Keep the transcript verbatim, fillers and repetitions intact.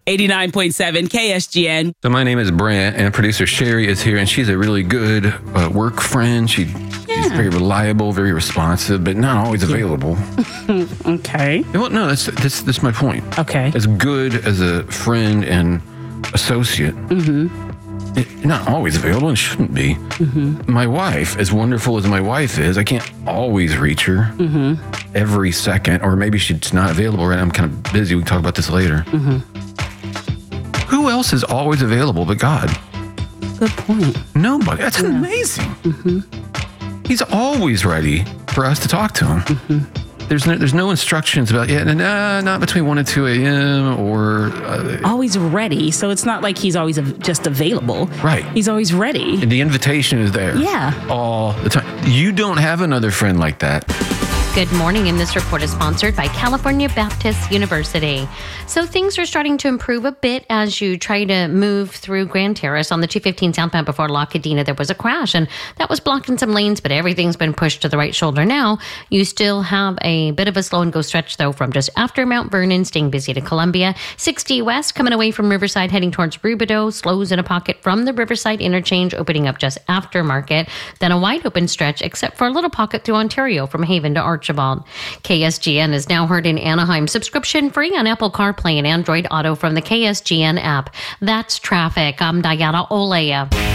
eighty-nine point seven K S G N. So my name is Brant, and producer Sherry is here, and she's a really good uh, work friend. She, Yeah. She's very reliable, very responsive, but not always available. Okay. Well, no, that's, that's, that's my point. Okay. As good as a friend and associate, mm-hmm. it, not always available and shouldn't be. Mm-hmm. My wife, as wonderful as my wife is, I can't always reach her mm-hmm. every second, or maybe she's not available right now. I'm kind of busy. We can talk about this later. Mm-hmm. Who else is always available but God? Good point. Nobody. That's Yeah. amazing. Mm-hmm. He's always ready for us to talk to him. Mm-hmm. There's no, there's no instructions about, yeah, nah, not between one and two a.m. or... Uh, Always ready. So it's not like he's always av- just available. Right. He's always ready. and the invitation is there. Yeah. All the time. You don't have another friend like that. Good morning, and this report is sponsored by California Baptist University. So things are starting to improve a bit as you try to move through Grand Terrace on the two fifteen southbound before La Cadena. There was a crash, and that was blocking some lanes, but everything's been pushed to the right shoulder now. You still have a bit of a slow and go stretch, though, from just after Mount Vernon, staying busy to Columbia. sixty West, coming away from Riverside, heading towards Rubidoux, slows in a pocket from the Riverside interchange, opening up just after Market. Then a wide open stretch, except for a little pocket through Ontario from Haven to Archibald. K S G N is now heard in Anaheim, subscription free on Apple CarPlay and Android Auto from the K S G N app. That's traffic. I'm Diana Olea.